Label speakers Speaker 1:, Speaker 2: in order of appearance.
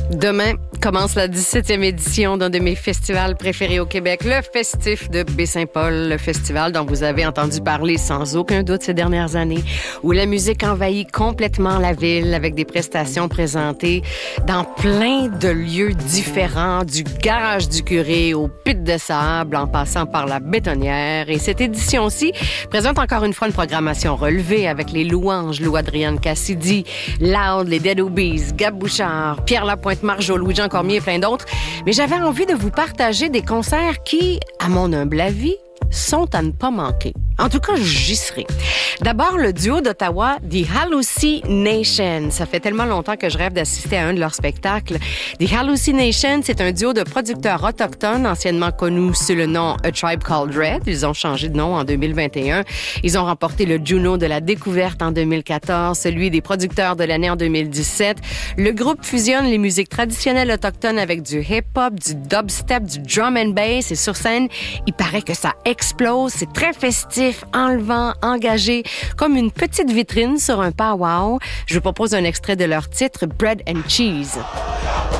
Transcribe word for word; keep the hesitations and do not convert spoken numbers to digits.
Speaker 1: Demain commence la dix-septième édition d'un de mes festivals préférés au Québec, le Festif de Baie-Saint-Paul, le festival dont vous avez entendu parler sans aucun doute ces dernières années, où la musique envahit complètement la ville avec des prestations présentées dans plein de lieux différents, du garage du curé au pit de sable, en passant par la bétonnière. Et cette édition-ci présente encore une fois une programmation relevée avec les louanges Lou-Adrienne Cassidy, Loud, les Dead Obies, Gab Bouchard, Pierre Lapointe, Marjo, Louis-Jean Cormier et plein d'autres. Mais j'avais envie de vous partager des concerts qui, à mon humble avis, sont à ne pas manquer. En tout cas, j'y serai. D'abord, le duo d'Ottawa, The Hallucination. Ça fait tellement longtemps que je rêve d'assister à un de leurs spectacles. The Hallucination, c'est un duo de producteurs autochtones, anciennement connus sous le nom A Tribe Called Red. Ils ont changé de nom en deux mille vingt et un. Ils ont remporté le Juno de la découverte en deux mille quatorze, celui des producteurs de l'année en deux mille dix-sept. Le groupe fusionne les musiques traditionnelles autochtones avec du hip-hop, du dubstep, du drum and bass. Et sur scène, il paraît que ça explose. C'est très festif, enlevant, engagé, comme une petite vitrine sur un powwow. Je vous propose un extrait de leur titre Bread and Cheese.